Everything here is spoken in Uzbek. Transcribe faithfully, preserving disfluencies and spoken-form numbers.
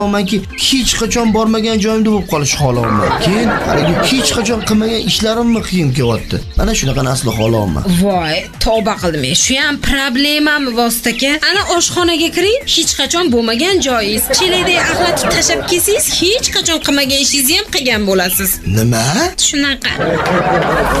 manki hech qachon bormagan joyimda bo'lib qolish xohlamayman. Keyin haligi hech qachon qilmagan ishlarimni qiyin kelyapti. Mana shunaqa asli xohlamayman. Voy, tavba qildim. Shu ham problemami vostaka? Ana oshxonaga kiring, hech qachon bo'lmagan joyingiz, chelakdek axlatib tashab kelsangiz, hech qachon qilmagan ishingizni ham qilgan bo'lasiz. Nima? Shunaqa.